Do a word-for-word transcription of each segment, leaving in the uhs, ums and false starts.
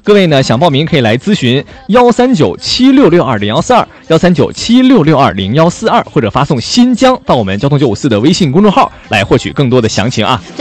各位呢想报名可以来咨询幺三九七六六二零幺四二幺三九七六六二零幺四二，或者发送新疆到我们交通九五四的微信公众号来获取更多的详情啊。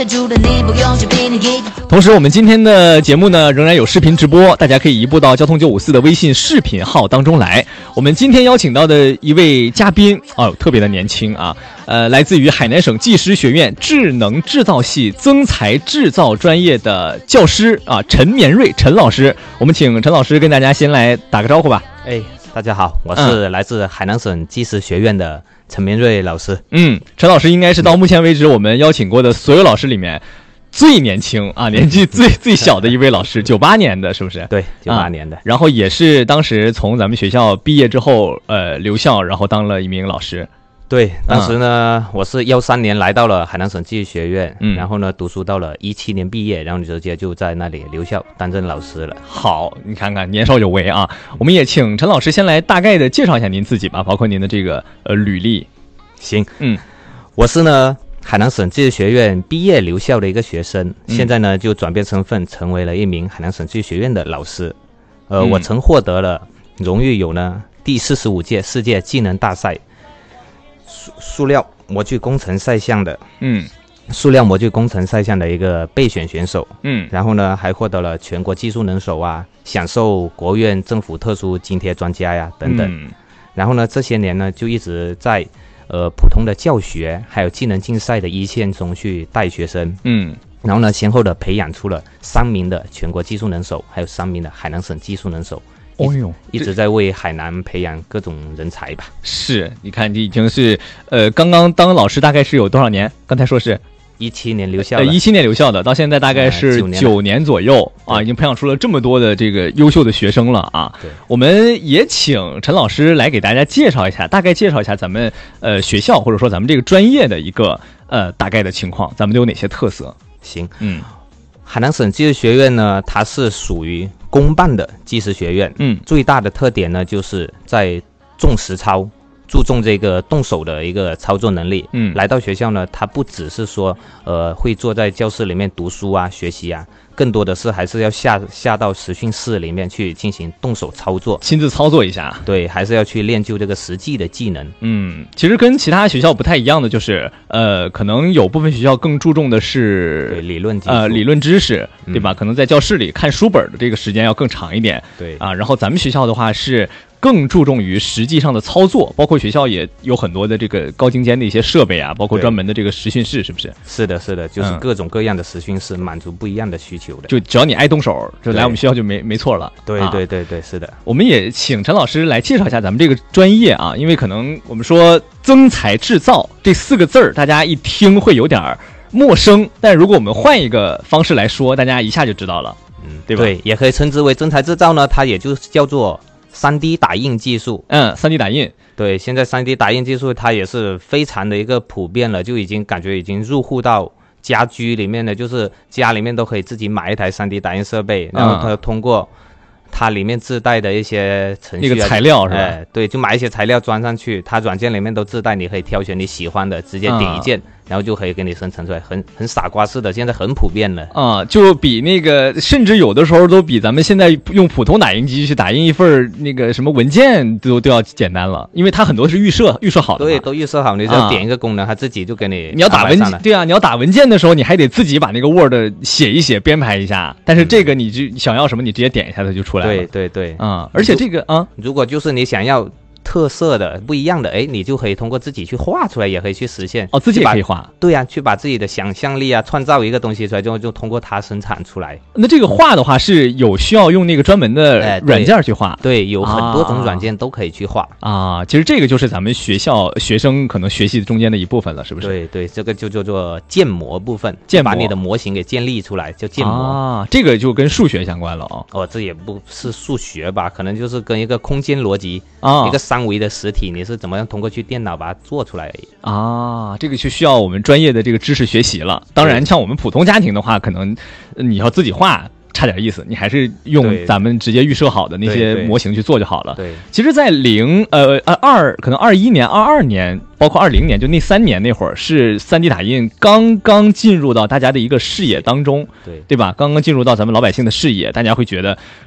同时我们今天的节目呢仍然有视频直播，大家可以移步到交通九五四的微信视频号当中来。我们今天邀请到的一位嘉宾哦，特别的年轻啊，呃，来自于海南省技师学院智能制造系增材制造专业的教师啊，陈绵瑞陈老师。我们请陈老师跟大家先来打个招呼吧。 哎，大家好，我是来自海南省技师学院的陈绵瑞老师。 嗯，陈老师应该是到目前为止我们邀请过的所有老师里面最年轻啊，年纪最最小的一位老师，九八年的，是不是？ 对，九八年的、啊。 然后也是当时从咱们学校毕业之后，呃，留校，然后当了一名老师。 对，当时呢，嗯、我是幺三年来到了海南省技术学院， 嗯， 然后呢，读书到了一七年毕业，然后直接就在那里留校担任老师了。 好，你看看年少有为啊！我们也请陈老师先来大概的介绍一下您自己吧，包括您的这个呃履历。 行， 嗯， 我是呢海南省技术学院毕业留校的一个学生， 嗯、 现在呢就转变身份成为了一名海南省技术学院的老师。呃， 嗯、 我曾获得了荣誉有呢第四十五届世界技能大赛。塑塑料模具工程赛项的， 嗯， 塑料模具工程赛项的一个备选选手， 嗯， 然后呢还获得了全国技术能手啊，享受国务院政府特殊津贴专家呀等等。 嗯、 然后呢这些年呢就一直在呃普通的教学还有技能竞赛的一线中去带学生， 嗯， 然后呢先后的培养出了三名的全国技术能手，还有三名的海南省技术能手。 哦呦， 一直在为海南培养各种人才吧。 是，你看这已经是呃刚刚当老师大概是有多少年？刚才说是一七年留校的， 呃一七年留校的，到现在大概是九年左右、呃、啊，已经培养出了这么多的这个优秀的学生了啊。 对， 我们也请陈老师来给大家介绍一下，大概介绍一下咱们呃学校或者说咱们这个专业的一个呃大概的情况，咱们都有哪些特色？ 行， 嗯。 海南省技术学院呢，它是属于公办的技师学院， 嗯， 最大的特点呢，就是在重实操，注重这个动手的一个操作能力。 嗯， 来到学校呢，它不只是说呃会坐在教室里面读书啊学习啊，更多的是还是要下下到实训室里面去进行动手操作， 亲自操作一下。 对，还是要去练就这个实际的技能。 嗯，其实跟其他学校不太一样的就是，呃，可能有部分学校更注重的是对理论技术呃理论知识，对吧？ 嗯、 可能在教室里看书本的这个时间要更长一点。 对啊，然后咱们学校的话是更注重于实际上的操作，包括学校也有很多的这个高精尖的一些设备啊，包括专门的这个实训室，是不是？ 是的，是的，就是各种各样的实训室，满足不一样的需求的。 就只要你爱动手，就来我们学校就没没错了。 对对对对，是的。 我们也请陈老师来介绍一下咱们这个专业啊，因为可能我们说增材制造这四个字儿，大家一听会有点陌生，但如果我们换一个方式来说，大家一下就知道了， 嗯， 对吧？ 对，也可以称之为增材制造呢，它也就叫做三 D 打印技术。 嗯 ，三 D 打印。 对，现在三 D 打印技术它也是非常的一个普遍了，就已经感觉已经入户到家居里面的，就是家里面都可以自己买一台 三 D 打印设备，然后它通过它里面自带的一些程序、啊、 那个材料是吧、 哎？对，就买一些材料装上去，它软件里面都自带，你可以挑选你喜欢的，直接点一键。嗯，然后就可以给你生成出来，很很傻瓜式的，现在很普遍了啊，就比那个，甚至有的时候都比咱们现在用普通打印机去打印一份那个什么文件都都要简单了，因为它很多是预设预设好的， 对，都预设好，你只要点一个功能，啊、它自己就给你。 你要打文件，对啊，你要打文件的时候，你还得自己把那个 Word 写一写，编排一下。但是这个你就想要什么，你直接点一下它就出来了。 对对对， 啊，而且这个啊， 如果就是你想要特色的不一样的，哎，你就可以通过自己去画出来，也可以去实现。 哦，自己也可以画。 对啊，去把自己的想象力啊，创造一个东西出来，就就通过它生产出来。 那这个画的话是有需要用那个专门的软件去画？ 哎、对, 对，有很多种软件都可以去画啊。其实这个就是咱们学校学生可能学习中间的一部分了，是不是？ 对对，这个就叫做建模部分， 建模把你的模型给建立出来，叫建模啊。这个就跟数学相关了啊。 哦，这也不是数学吧？可能就是跟一个空间逻辑啊， 一个三维的实体。你是怎么样通过去电脑把它做出来而已啊？这个就需要我们专业的这个知识学习了。当然，像我们普通家庭的话，可能你要自己画差点意思，你还是用咱们直接预设好的那些模型去做就好了。 对， 其实，在零呃呃二可能二一年、二二年，包括二零年，就那三年那会儿，是三 D 打印刚刚进入到大家的一个视野当中， 对对吧？刚刚进入到咱们老百姓的视野，大家会觉得